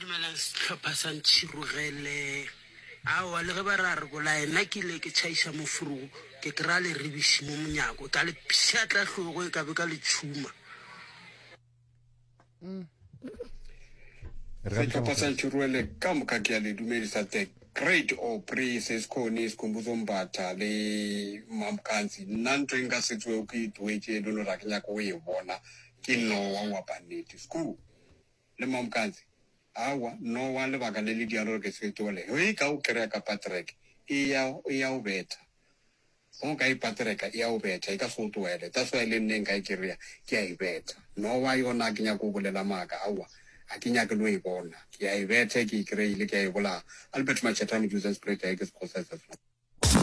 dumelang setlhopha sa Ntshirogele a le ge ba ra re gola ena ke ile ke tšhaiša mofurugo ke kry-a le rebiši mo monyako ka le pšhatla tlhogo e ka be ka le tšhuma setlhopha sa Ntshirogele ka moka ke a le dumedisa the great Opry Sesikhoni Sikhumbuzo Mbatha le Mamkanzi nna ntho e nka se tsweo ke ituetse le lora ke nyaka o e bona ke Noah wa Baneti School le Mamkanzi awa Noah lebaka le le dialo ke se tole e ka o kry-a ka Patrick e ya o betha o ka ipatreka e ya o betha e ka se o tloele that's why le nne nka e kry-a ke a e betha Noah yona ke nyaka o bolela maaka awa a ke nyake lo e bona ke a e betha ke e kry-ile ke a e bola Albert Machetane Joseph Spirit ke se process